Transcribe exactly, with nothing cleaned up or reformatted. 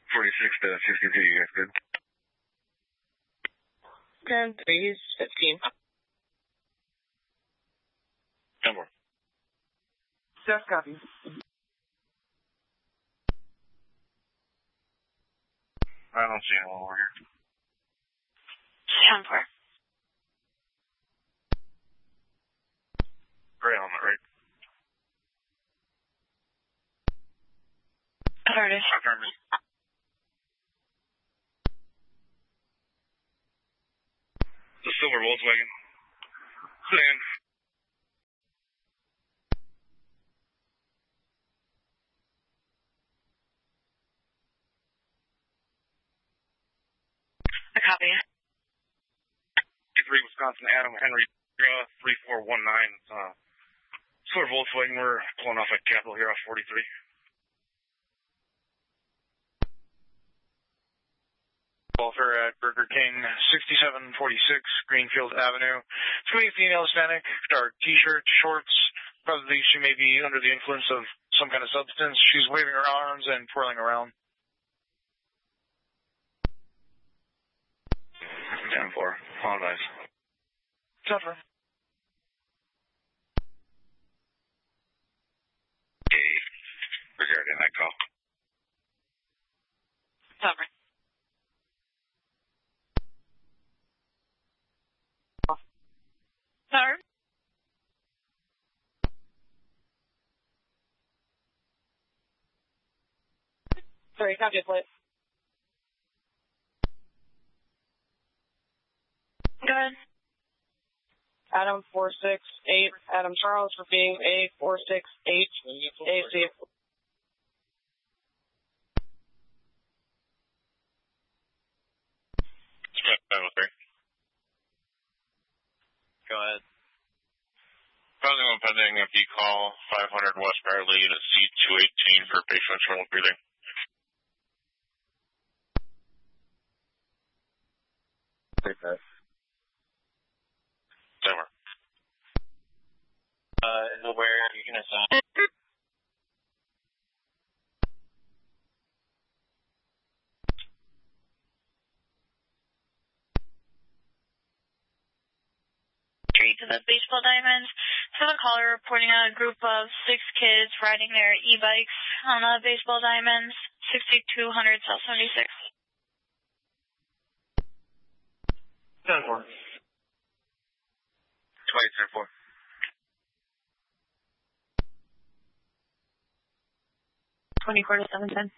forty-six to sixty-two, you guys good? ten three fifteen. ten four. Just copy. I don't see anyone over here. ten four. Gray helmet, right? Affirmative. Affirmative. The silver Volkswagen. Sedan. A copy. three Wisconsin Adam Henry uh, three four one nine. Uh, silver Volkswagen. We're pulling off at Capitol here off forty-three. Walter at Burger King, sixty-seven forty-six Greenfield Avenue. It's going to be a female Hispanic, dark t-shirt, shorts. Probably she may be under the influence of some kind of substance. She's waving her arms and twirling around. ten four. Apologize. Tougher. Okay. Regarding that call. Cover. Sir? Sorry, copy, please. Go ahead. Adam four six eight, Adam Charles for being A four six eight A C. Go ahead. Causing one pending if you call five hundred West Barley unit C two eighteen for patient internal breathing. Take that. Summer. Uh, where you can assign. To the baseball diamonds. So the caller reporting a group of six kids riding their e-bikes on the baseball diamonds, sixty-two hundred South seventy-six. ten four. twenty-two four. twenty-four to seven ten.